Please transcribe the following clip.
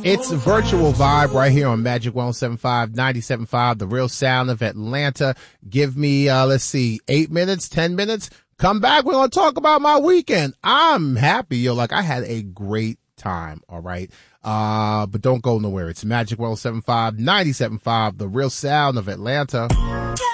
It's a virtual vibe right here on Magic 107.5, 97.5, the real sound of Atlanta. Give me, 8 minutes, 10 minutes. Come back. We're going to talk about my weekend. I'm happy. Yo, like I had a great time. All right. But don't go nowhere. It's Magic 107.5, 97.5, the real sound of Atlanta.